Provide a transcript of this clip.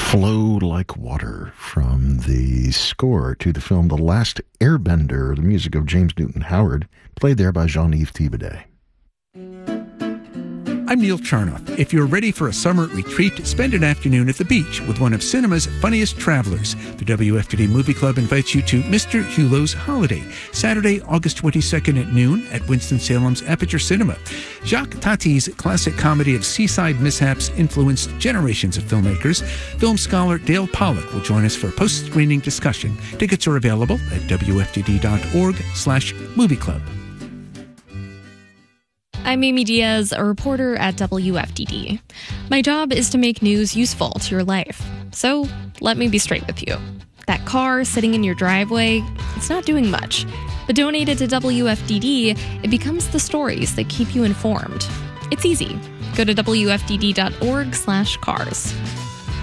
Flow Like Water from the score to the film The Last Airbender, the music of James Newton Howard, played there by Jean-Yves Thibaudet. I'm Neil Charnoff. If you're ready for a summer retreat, spend an afternoon at the beach with one of cinema's funniest travelers. The WFTD Movie Club invites you to Mr. Hulot's Holiday, Saturday, August 22nd at noon at Winston-Salem's Aperture Cinema. Jacques Tati's classic comedy of seaside mishaps influenced generations of filmmakers. Film scholar Dale Pollack will join us for a post-screening discussion. Tickets are available at wftd.org/movie club. I'm Amy Diaz, a reporter at WFTD. My job is to make news useful to your life. So let me be straight with you. That car sitting in your driveway, it's not doing much. But donated to WFTD, it becomes the stories that keep you informed. It's easy. Go to WFTD.org/cars.